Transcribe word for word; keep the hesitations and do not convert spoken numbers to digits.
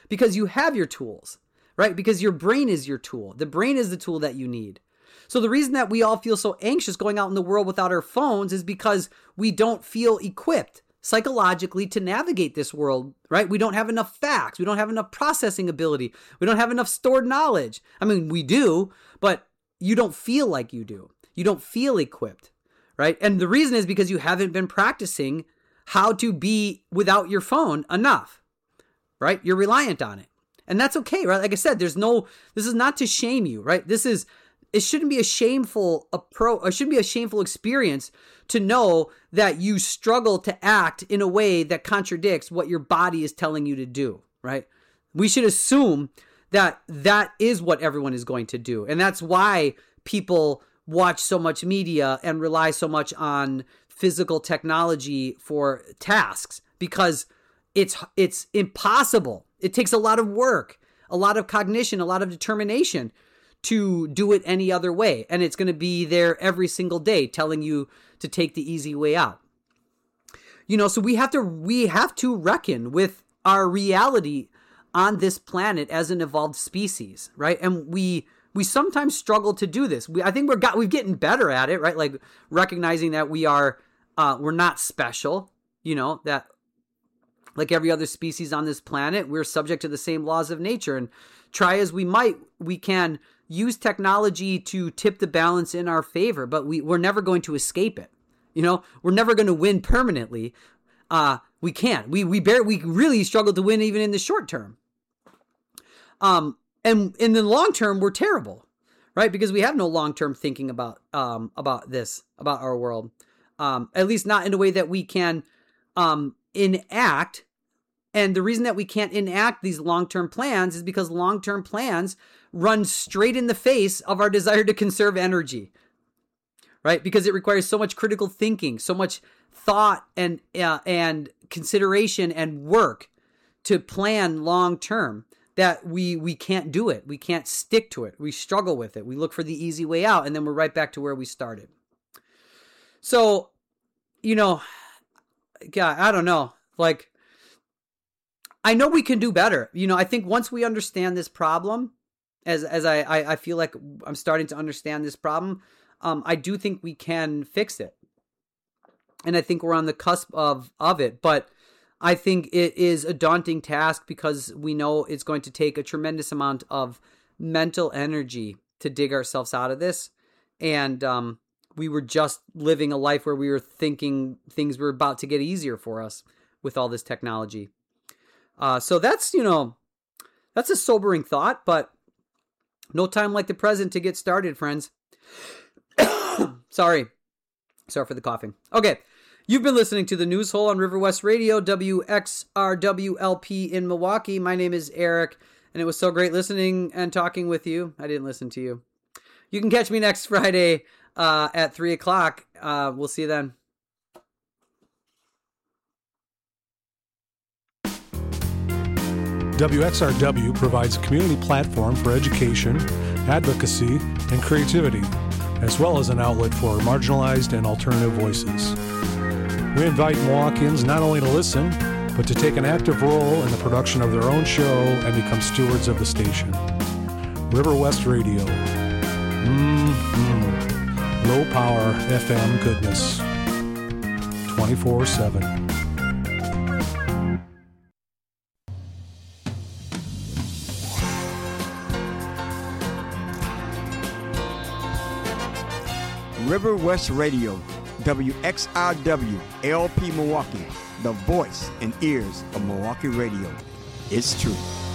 because you have your tools, right? Because your brain is your tool. The brain is the tool that you need. So the reason that we all feel so anxious going out in the world without our phones is because we don't feel equipped psychologically to navigate this world, right? We don't have enough facts. We don't have enough processing ability. We don't have enough stored knowledge. I mean, we do, but you don't feel like you do. You don't feel equipped, right? And the reason is because you haven't been practicing how to be without your phone enough, right? You're reliant on it. And that's okay, right? Like I said, there's no, this is not to shame you, right? This is, it shouldn't be a shameful approach, it shouldn't be a shameful experience to know that you struggle to act in a way that contradicts what your body is telling you to do, right? We should assume that that is what everyone is going to do. And that's why people watch so much media and rely so much on physical technology for tasks, because it's it's impossible. It takes a lot of work, a lot of cognition, a lot of determination to do it any other way. And it's going to be there every single day telling you to take the easy way out. You know, so we have to we have to reckon with our reality on this planet as an evolved species, right? And we we sometimes struggle to do this. We I think we're got we've getting better at it, right? Like recognizing that we are uh, we're not special, you know, that like every other species on this planet, we're subject to the same laws of nature. And try as we might, we can use technology to tip the balance in our favor, but we, we're never going to escape it. You know, we're never going to win permanently. Uh, we can't. We we bear, we really struggle to win even in the short term. Um, and in the long term, we're terrible, right? Because we have no long-term thinking about um about this, about our world. Um, at least not in a way that we can um enact. And the reason that we can't enact these long-term plans is because long-term plans run straight in the face of our desire to conserve energy, right? Because it requires so much critical thinking, so much thought and uh, and consideration and work to plan long-term that we we can't do it. We can't stick to it. We struggle with it. We look for the easy way out, and then we're right back to where we started. So, you know, God, I don't know. Like, I know we can do better. You know, I think once we understand this problem, as as I, I, I feel like I'm starting to understand this problem, um, I do think we can fix it. And I think we're on the cusp of, of it. But I think it is a daunting task because we know it's going to take a tremendous amount of mental energy to dig ourselves out of this. And um, we were just living a life where we were thinking things were about to get easier for us with all this technology. Uh, so that's, you know, that's a sobering thought, but no time like the present to get started, friends. Sorry. Sorry for the coughing. Okay. You've been listening to the News Hole on River West Radio, W X R W L P in Milwaukee. My name is Eric, and it was so great listening and talking with you. I didn't listen to you. You can catch me next Friday uh, at three o'clock. Uh, we'll see you then. W X R W provides a community platform for education, advocacy, and creativity, as well as an outlet for marginalized and alternative voices. We invite Milwaukeeans not only to listen, but to take an active role in the production of their own show and become stewards of the station. River West Radio. Mm-hmm. Low power F M goodness. twenty-four seven. River West Radio, W X R W L P Milwaukee, the voice and ears of Milwaukee radio. It's true.